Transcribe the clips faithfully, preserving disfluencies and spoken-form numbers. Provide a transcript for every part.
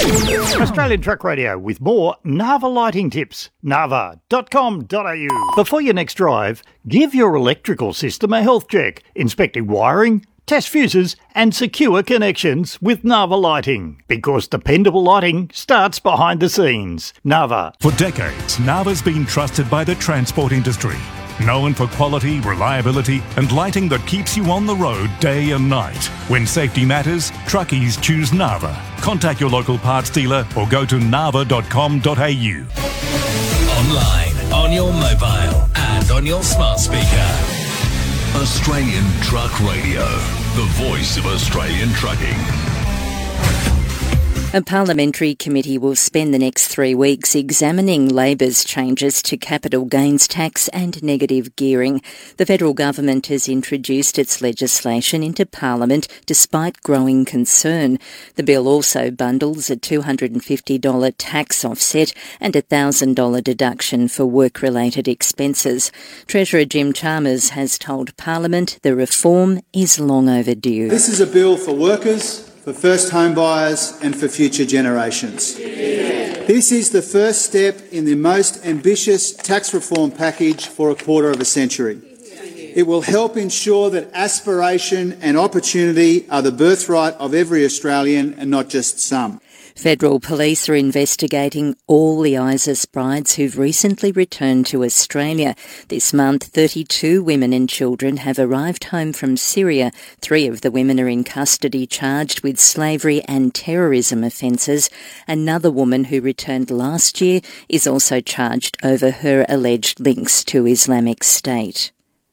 Australian Truck Radio with more Narva lighting tips. narva dot com dot a u. Before your next drive, give your electrical system a health check, inspecting wiring, test fuses and secure connections with Narva Lighting, because dependable lighting starts behind the scenes. Narva. For decades, Narva's been trusted by the transport industry. Known for quality, reliability and lighting that keeps you on the road day and night. When safety matters, truckies choose Narva. Contact your local parts dealer or go to narva dot com dot a u. Online, on your mobile and on your smart speaker. Australian Truck Radio, the voice of Australian trucking. A parliamentary committee will spend the next three weeks examining Labor's changes to capital gains tax and negative gearing. The federal government has introduced its legislation into Parliament despite growing concern. The bill also bundles a two hundred fifty dollars tax offset and a one thousand dollars deduction for work-related expenses. Treasurer Jim Chalmers has told Parliament the reform is long overdue. This is a bill for workers, for first home buyers and for future generations. Yeah. This is the first step in the most ambitious tax reform package for a quarter of a century. It will help ensure that aspiration and opportunity are the birthright of every Australian and not just some. Federal police are investigating all the ISIS brides who've recently returned to Australia. This month, thirty-two women and children have arrived home from Syria. Three of the women are in custody charged with slavery and terrorism offences. Another woman who returned last year is also charged over her alleged links to Islamic State.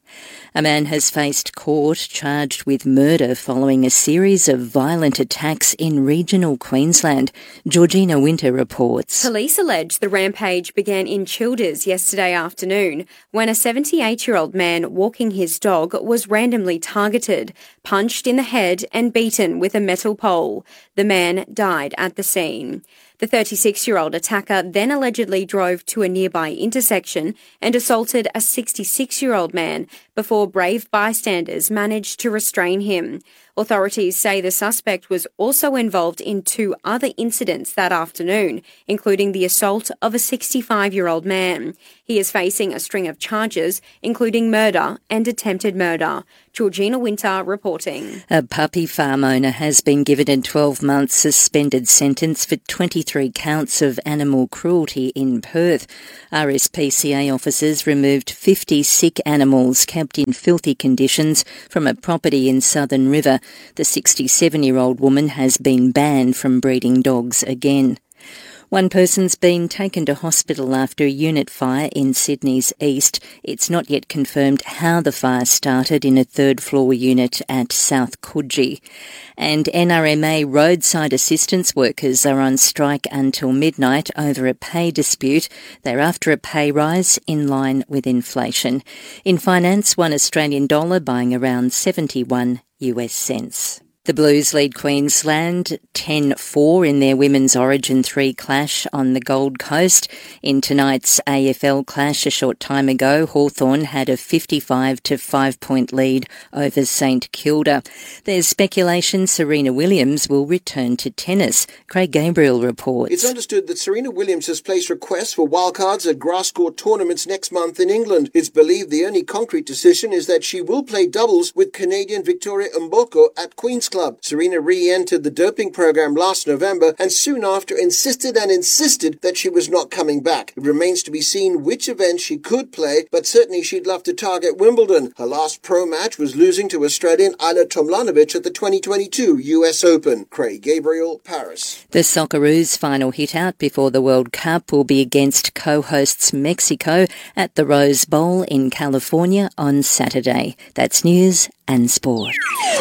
A man has faced court charged with murder following a series of violent attacks in regional Queensland. Georgina Winter reports. Police allege the rampage began in Childers yesterday afternoon when a seventy-eight-year-old man walking his dog was randomly targeted, punched in the head and beaten with a metal pole. The man died at the scene. The thirty-six-year-old attacker then allegedly drove to a nearby intersection and assaulted a sixty-six-year-old man before brave bystanders managed to restrain him. Authorities say the suspect was also involved in two other incidents that afternoon, including the assault of a sixty-five-year-old man. He is facing a string of charges, including murder and attempted murder. Georgina Winter reporting. A puppy farm owner has been given a twelve-month suspended sentence for twenty-three counts of animal cruelty in Perth. R S P C A officers removed fifty sick animals kept in filthy conditions from a property in Southern River. The sixty-seven-year-old woman has been banned from breeding dogs again. One person's been taken to hospital after a unit fire in Sydney's east. It's not yet confirmed how the fire started in a third-floor unit at South Coogee. And N R M A roadside assistance workers are on strike until midnight over a pay dispute. They're after a pay rise in line with inflation. In finance, one Australian dollar buying around seventy-one U S cents. The Blues lead Queensland ten four in their Women's Origin three clash on the Gold Coast. In tonight's A F L clash a short time ago, Hawthorn had a fifty-five to five point lead over St Kilda. There's speculation Serena Williams will return to tennis. Craig Gabriel reports. It's understood that Serena Williams has placed requests for wildcards at grass court tournaments next month in England. It's believed the only concrete decision is that she will play doubles with Canadian Victoria Mboko at Queen's Club. Serena re-entered the doping program last November and soon after insisted and insisted that she was not coming back. It remains to be seen which event she could play, but certainly she'd love to target Wimbledon. Her last pro match was losing to Australian Ajla Tomljanovic at the twenty twenty-two U S Open. Craig Gabriel, Paris. The Socceroos' final hit out before the World Cup will be against co-hosts Mexico at the Rose Bowl in California on Saturday. That's news and sport.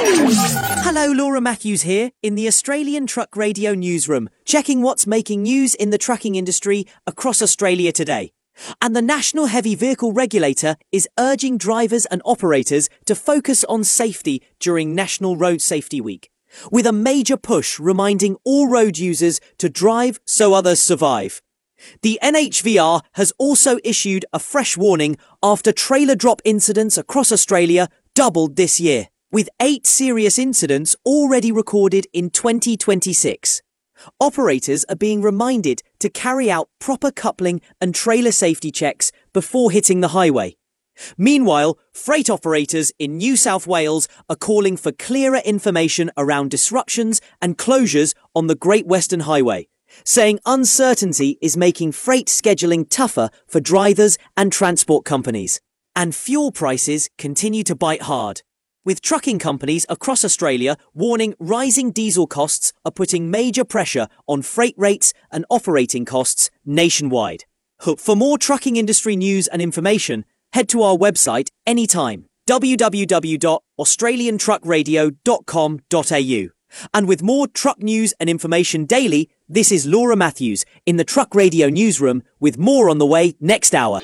Hello, Laura Matthews here in the Australian Truck Radio newsroom, checking what's making news in the trucking industry across Australia today. And the National Heavy Vehicle Regulator is urging drivers and operators to focus on safety during National Road Safety Week, with a major push reminding all road users to drive so others survive. The N H V R has also issued a fresh warning after trailer drop incidents across Australia doubled this year, with eight serious incidents already recorded in twenty twenty-six. Operators are being reminded to carry out proper coupling and trailer safety checks before hitting the highway. Meanwhile, freight operators in New South Wales are calling for clearer information around disruptions and closures on the Great Western Highway, saying uncertainty is making freight scheduling tougher for drivers and transport companies. And fuel prices continue to bite hard, with trucking companies across Australia warning rising diesel costs are putting major pressure on freight rates and operating costs nationwide. For more trucking industry news and information, head to our website anytime, w w w dot australian truck radio dot com dot a u. And with more truck news and information daily, this is Laura Matthews in the Truck Radio Newsroom with more on the way next hour.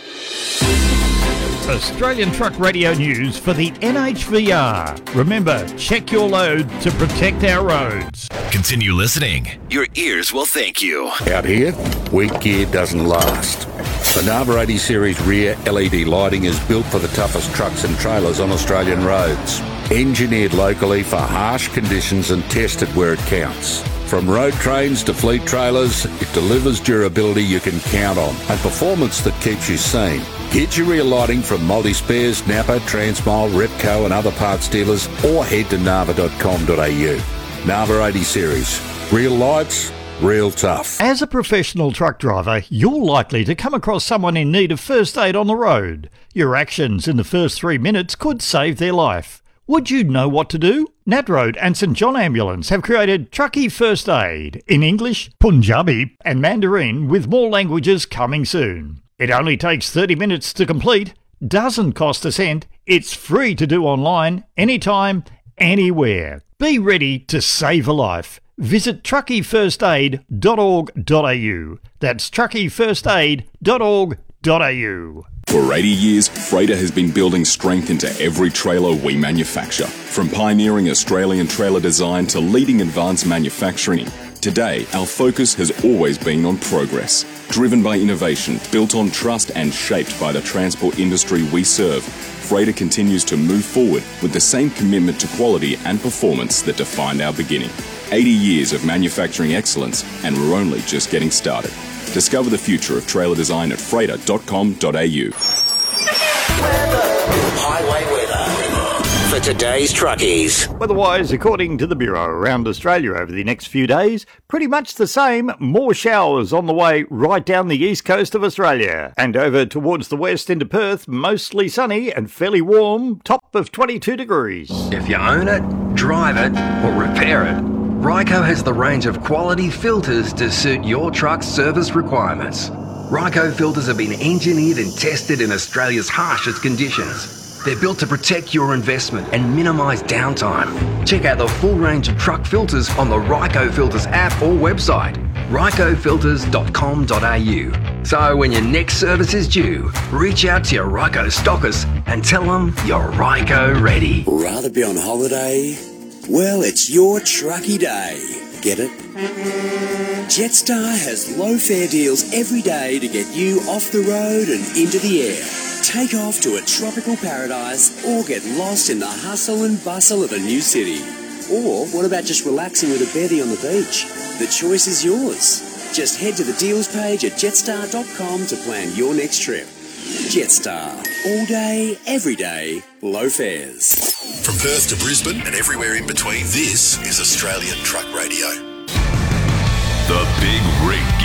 Australian Truck Radio News for the N H V R. Remember, check your load to protect our roads. Continue listening. Your ears will thank you. Out here, weak gear doesn't last. The Narva eighty series rear L E D lighting is built for the toughest trucks and trailers on Australian roads. Engineered locally for harsh conditions and tested where it counts. From road trains to fleet trailers, it delivers durability you can count on and performance that keeps you seen. Get your rear lighting from Multi Spares, Napa, Transmile, Repco and other parts dealers, or head to narva dot com dot a u. Narva eighty series. Real lights, real tough. As a professional truck driver, you're likely to come across someone in need of first aid on the road. Your actions in the first three minutes could save their life. Would you know what to do? Nat Road and St John Ambulance have created Truckee First Aid in English, Punjabi and Mandarin, with more languages coming soon. It only takes thirty minutes to complete, doesn't cost a cent, it's free to do online, anytime, anywhere. Be ready to save a life. Visit truckee first aid dot org dot a u. That's truckee first aid dot org dot a u. For eighty years, Freighter has been building strength into every trailer we manufacture. From pioneering Australian trailer design to leading advanced manufacturing, today our focus has always been on progress. Driven by innovation, built on trust and shaped by the transport industry we serve, Freighter continues to move forward with the same commitment to quality and performance that defined our beginning. eighty years of manufacturing excellence, and we're only just getting started. Discover the future of trailer design at freighter dot com dot a u. Highway weather for today's truckies. Weather-wise, according to the Bureau, around Australia over the next few days, pretty much the same. More showers on the way right down the east coast of Australia. And over towards the west into Perth, mostly sunny and fairly warm, top of twenty-two degrees. If you own it, drive it, or repair it, Ryco has the range of quality filters to suit your truck's service requirements. Ryco filters have been engineered and tested in Australia's harshest conditions. They're built to protect your investment and minimise downtime. Check out the full range of truck filters on the Ryco Filters app or website, ryco filters dot com dot a u. So when your next service is due, reach out to your Ryco stockist and tell them you're Ryco ready. Rather be on holiday? Well, it's your trucky day. Get it? Jetstar has low fare deals every day to get you off the road and into the air. Take off to a tropical paradise or get lost in the hustle and bustle of a new city. Or what about just relaxing with a beddie on the beach? The choice is yours. Just head to the deals page at jetstar dot com to plan your next trip. Jetstar. All day, every day, low fares. From Perth to Brisbane and everywhere in between, this is Australian Truck Radio. The Big Rig